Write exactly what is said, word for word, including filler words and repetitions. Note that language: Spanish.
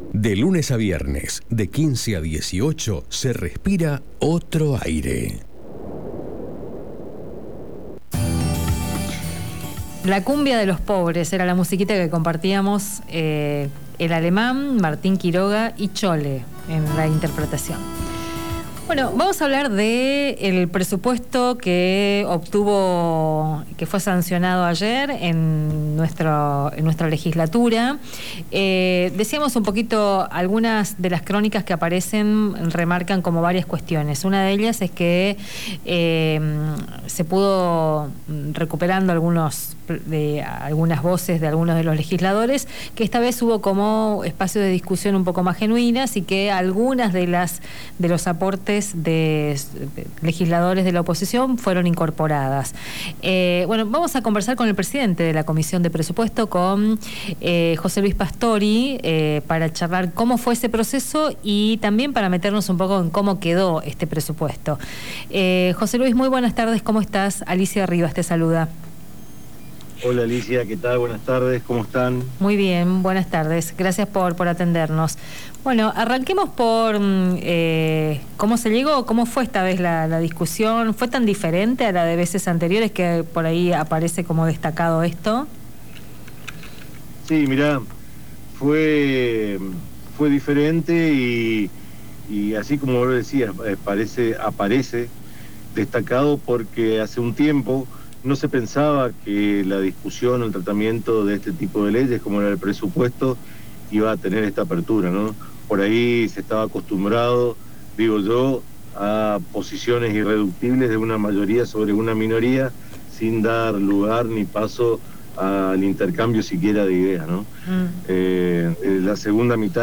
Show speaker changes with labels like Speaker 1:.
Speaker 1: De lunes a viernes, de quince a dieciocho, se respira otro aire.
Speaker 2: La cumbia de los pobres era la musiquita que compartíamos eh, el alemán, Martín Quiroga y Chole en la interpretación. Bueno, vamos a hablar del presupuesto que obtuvo, que fue sancionado ayer en, nuestro, en nuestra legislatura. Eh, decíamos un poquito, algunas de las crónicas que aparecen remarcan como varias cuestiones. Una de ellas es que eh, se pudo recuperando algunos de algunas voces de algunos de los legisladores, que esta vez hubo como espacios de discusión un poco más genuinas y que algunas de las de los aportes de, de legisladores de la oposición fueron incorporadas. Eh, bueno, vamos a conversar con el presidente de la Comisión de Presupuesto, con eh, José Luis Pastori, eh, para charlar cómo fue ese proceso y también para meternos un poco en cómo quedó este presupuesto. Eh, José Luis, muy buenas tardes, ¿cómo estás? Alicia Rivas te saluda.
Speaker 3: Hola Alicia, ¿qué tal? Buenas tardes, ¿cómo están?
Speaker 2: Muy bien, buenas tardes, gracias por, por atendernos. Bueno, arranquemos por eh, cómo se llegó, cómo fue esta vez la, la discusión. ¿Fue tan diferente a la de veces anteriores que por ahí aparece como destacado esto?
Speaker 3: Sí, mirá, fue, fue diferente y, y así como vos decías, parece, aparece destacado porque hace un tiempo no se pensaba que la discusión o el tratamiento de este tipo de leyes, como era el presupuesto, iba a tener esta apertura, ¿no? Por ahí se estaba acostumbrado, digo yo, a posiciones irreductibles de una mayoría sobre una minoría, sin dar lugar ni paso al intercambio siquiera de ideas, ¿no? Mm. Eh, la segunda mitad